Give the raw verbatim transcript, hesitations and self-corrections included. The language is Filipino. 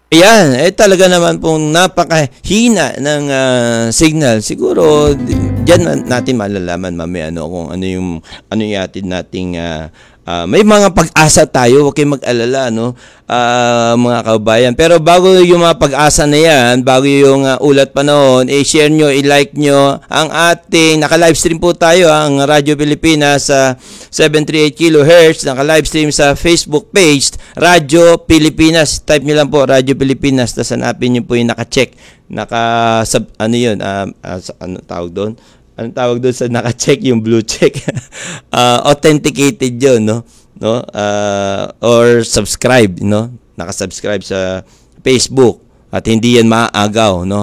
Ayan, eh talaga naman pong napakahina ng ah, signal. Siguro di- diyan na- natin malalaman mamaya ano kung ano yung ano yung atin nating ah, ah, may mga pag-asa tayo, huwag kayong mag-alala no. Ah, mga kabayan. Pero bago yung mga pag-asa na yan, bago yung ah, ulat panahon, i-share nyo, i-like nyo ang ating naka-livestream po tayo ang Radyo Pilipinas sa seven thirty-eight kilohertz, naka-livestream sa Facebook page Radyo Pilipinas. Type nyo lang po Radyo Pilipinas, tapos hanapin nyo po yung naka-check. Naka, sub, ano yun, ah, ah, sa- ano tawag doon? Anong tawag doon sa naka-check, yung blue check? Ah, authenticated yun, no? No? Ah, or subscribe, no? Naka-subscribe sa Facebook at hindi yan maaagaw, no?